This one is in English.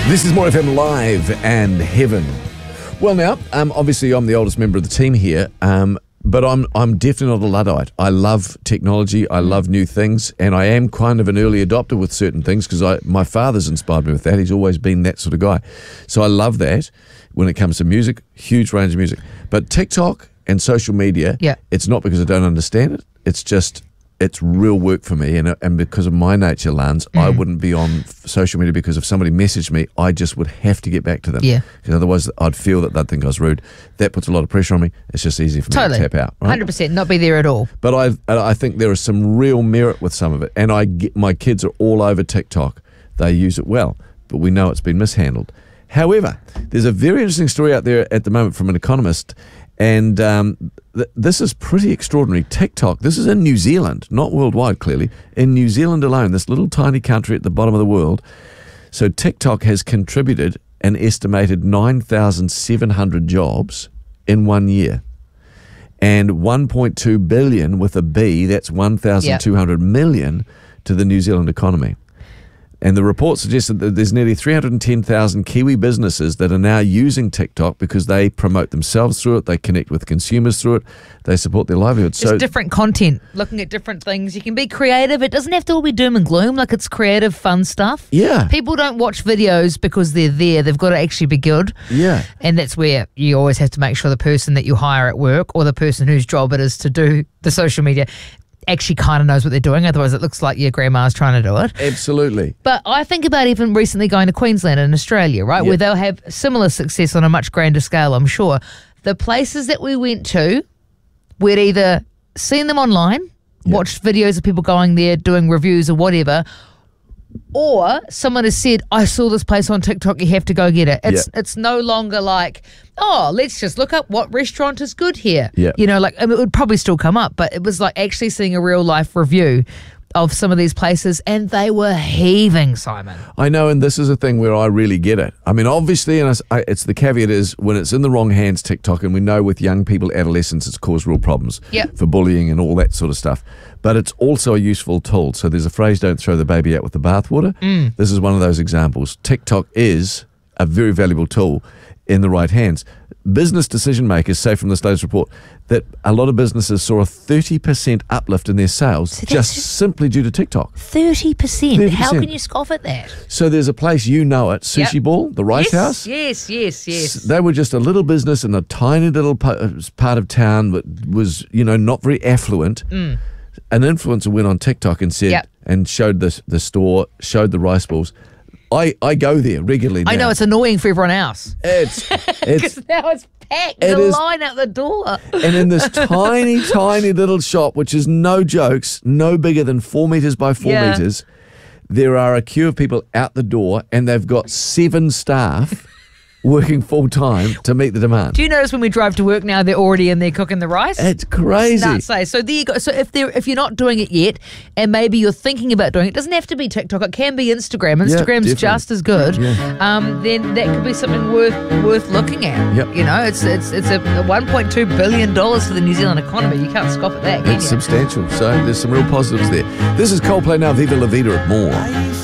This is More FM Live and Heaven. Well, now, obviously I'm the oldest member of the team here, but I'm definitely not a Luddite. I love technology, I love new things, and I am kind of an early adopter with certain things because my father's inspired me with that. He's always been that sort of guy. So I love that when it comes to music, huge range of music. But TikTok and social media, it's not because I don't understand it. It's just, it's real work for me, and because of my nature, Lance, I wouldn't be on social media because if somebody messaged me, I just would have to get back to them. Yeah. Because otherwise I'd feel that they'd think I was rude. That puts a lot of pressure on me. It's just easy for me to tap out. Right? 100%, not be there at all. But I think there is some real merit with some of it. And my kids are all over TikTok. They use it well, but we know it's been mishandled. However, there's a very interesting story out there at the moment from an economist, and this is pretty extraordinary. TikTok, this is in New Zealand, not worldwide clearly, in New Zealand alone, this little tiny country at the bottom of the world. So TikTok has contributed an estimated 9,700 jobs in 1 year. And 1.2 billion with a B, that's 1,200 million to the New Zealand economy. And the report suggests that there's nearly 310,000 Kiwi businesses that are now using TikTok because they promote themselves through it, they connect with consumers through it, they support their livelihood. It's different content, looking at different things. You can be creative. It doesn't have to all be doom and gloom. Like, it's creative, fun stuff. Yeah. People don't watch videos because they're there. They've got to actually be good. Yeah. And that's where you always have to make sure the person that you hire at work or the person whose job it is to do the social media actually kind of knows what they're doing. Otherwise it looks like your grandma's trying to do it. Absolutely. But I think about even recently going to Queensland and Australia, right, where they'll have similar success on a much grander scale, I'm sure. The places that we went to, we'd either seen them online, watched videos of people going there, doing reviews or whatever, or someone has said, I saw this place on TikTok, you have to go get it. It's no longer like, oh, let's just look up what restaurant is good here. Yeah. You know, like, I mean, it would probably still come up, but it was like actually seeing a real life review of some of these places, and they were heaving, Simon. I know, and this is a thing where I really get it. I mean, obviously, and it's the caveat is when it's in the wrong hands, TikTok, and we know with young people, adolescents, it's caused real problems for bullying and all that sort of stuff. But it's also a useful tool. So there's a phrase, don't throw the baby out with the bathwater. This is one of those examples. TikTok is a very valuable tool in the right hands. Business decision makers say from this latest report that a lot of businesses saw a 30% uplift in their sales simply due to TikTok. 30%? How can you scoff at that? So there's a place, you know it, Sushi Ball, the Rice House. Yes. They were just a little business in a tiny little part of town that was, not very affluent. An influencer went on TikTok and said, and showed the store, showed the rice balls. I go there regularly now. I know, it's annoying for everyone else. It's because now it's packed. There's a line out the door. And in this tiny little shop, which is no jokes, no bigger than 4 meters by 4 meters, there are a queue of people out the door, and they've got 7 staff working full time to meet the demand. Do you notice when we drive to work now, they're already in there cooking the rice? It's crazy. Nuts, eh? So there you go. So if you're not doing it yet, and maybe you're thinking about doing it, doesn't have to be TikTok. It can be Instagram. Instagram's just as good. Then that could be something worth looking at. It's a $1.2 billion for the New Zealand economy. You can't scoff at that, can you? It's substantial. So there's some real positives there. This is Coldplay now. Viva La Vida at More.